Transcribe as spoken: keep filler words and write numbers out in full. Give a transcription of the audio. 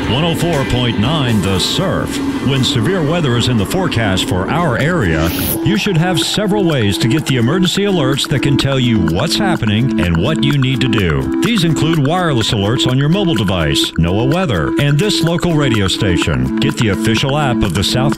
one oh four point nine The Surf. When severe weather is in the forecast for our area, you should have several ways to get the emergency alerts that can tell you what's happening and what you need to do. These include wireless alerts on your mobile device, NOAA Weather, and this local radio station. Get the official app of the South